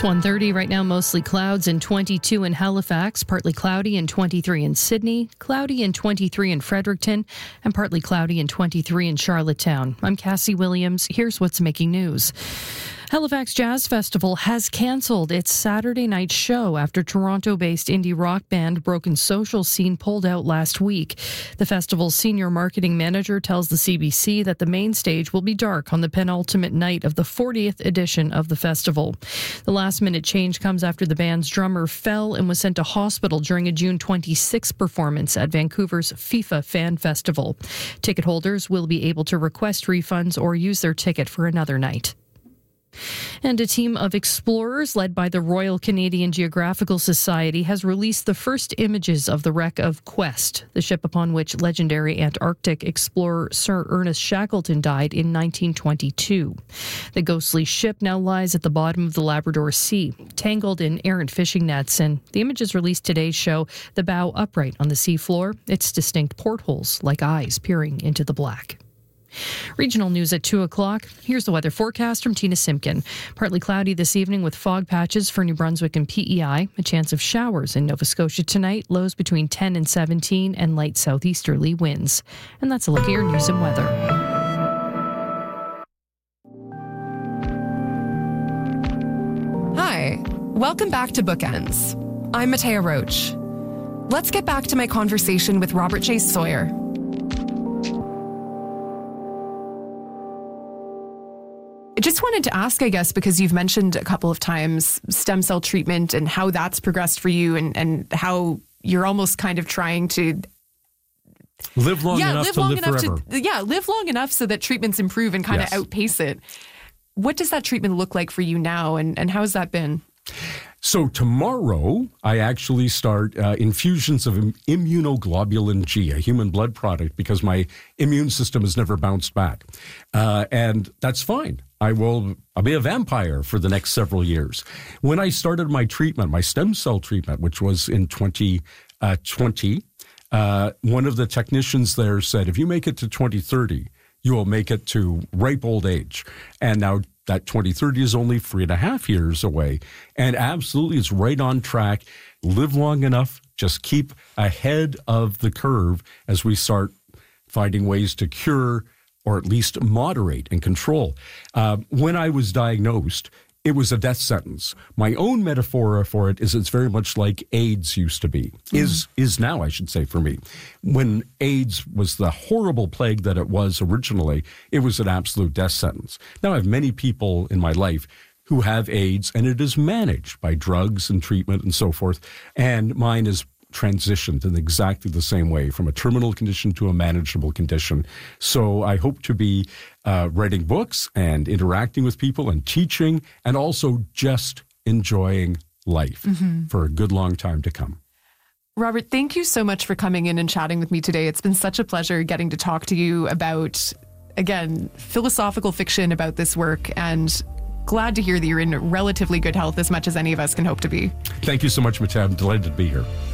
It's 1:30 right now, mostly clouds and 22 in Halifax, partly cloudy and 23 in Sydney, cloudy and 23 in Fredericton, and partly cloudy and 23 in Charlottetown. I'm Cassie Williams. Here's what's making news. Halifax Jazz Festival has cancelled its Saturday night show after Toronto-based indie rock band Broken Social Scene pulled out last week. The festival's senior marketing manager tells the CBC that the main stage will be dark on the penultimate night of the 40th edition of the festival. The last-minute change comes after the band's drummer fell and was sent to hospital during a June 26 performance at Vancouver's FIFA Fan Festival. Ticket holders will be able to request refunds or use their ticket for another night. And a team of explorers led by the Royal Canadian Geographical Society has released the first images of the wreck of Quest, the ship upon which legendary Antarctic explorer Sir Ernest Shackleton died in 1922. The ghostly ship now lies at the bottom of the Labrador Sea, tangled in errant fishing nets, and the images released today show the bow upright on the seafloor, its distinct portholes like eyes peering into the black. Regional news at 2 o'clock. Here's the weather forecast from Tina Simpkin. Partly cloudy this evening with fog patches for New Brunswick and PEI. A chance of showers in Nova Scotia tonight. Lows between 10 and 17 and light southeasterly winds. And that's a look at your news and weather. Hi, welcome back to Bookends. I'm Matea Roach. Let's get back to my conversation with Robert J. Sawyer. I just wanted to ask, I guess, because you've mentioned a couple of times stem cell treatment and how that's progressed for you and how you're almost kind of trying to live long enough to live forever. Live long enough so that treatments improve and kind of outpace it. What does that treatment look like for you now, and how has that been? So tomorrow, I actually start infusions of immunoglobulin G, a human blood product, because my immune system has never bounced back. And that's fine. I'll be a vampire for the next several years. When I started my treatment, my stem cell treatment, which was in 2020, one of the technicians there said, if you make it to 2030, you will make it to ripe old age. And now that 2030 is only 3.5 years away. And absolutely, it's right on track. Live long enough, just keep ahead of the curve as we start finding ways to cure or at least moderate and control. When I was diagnosed, it was a death sentence. My own metaphor for it is it's very much like AIDS used to be, is now, I should say, for me. When AIDS was the horrible plague that it was originally, it was an absolute death sentence. Now I have many people in my life who have AIDS, and it is managed by drugs and treatment and so forth, and mine is transitioned in exactly the same way, from a terminal condition to a manageable condition. So I hope to be writing books and interacting with people and teaching, and also just enjoying life for a good long time to come. Robert, thank you so much for coming in and chatting with me today. It's been such a pleasure getting to talk to you about, again, philosophical fiction about this work, and glad to hear that you're in relatively good health, as much as any of us can hope to be. Thank you so much, Matea. I'm delighted to be here.